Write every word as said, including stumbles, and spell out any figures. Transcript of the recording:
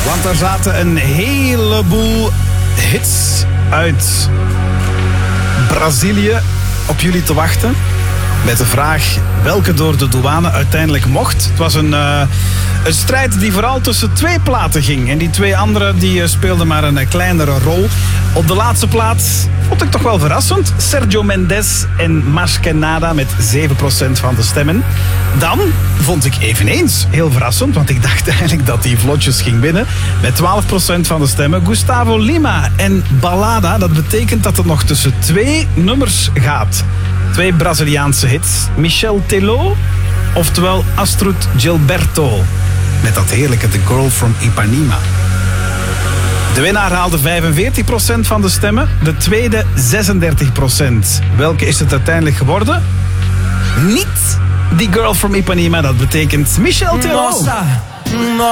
Want er zaten een heleboel hits uit Brazilië op jullie te wachten. Met de vraag welke door de douane uiteindelijk mocht. Het was een, uh, een strijd die vooral tussen twee platen ging. En die twee andere die, uh, speelden maar een uh, kleinere rol. Op de laatste plaats vond ik toch wel verrassend. Sergio Mendes en Mas Que Nada met zeven procent van de stemmen. Dan vond ik eveneens heel verrassend, want ik dacht eigenlijk dat hij vlotjes ging winnen. Met twaalf procent van de stemmen Gustavo Lima en Balada. Dat betekent dat het nog tussen twee nummers gaat. Twee Braziliaanse hits. Michel Teló, oftewel Astrud Gilberto. Met dat heerlijke The Girl from Ipanema. De winnaar haalde vijfenveertig procent van de stemmen. De tweede zesendertig procent. Welke is het uiteindelijk geworden? Niet die Girl from Ipanema. Dat betekent Michel Teló.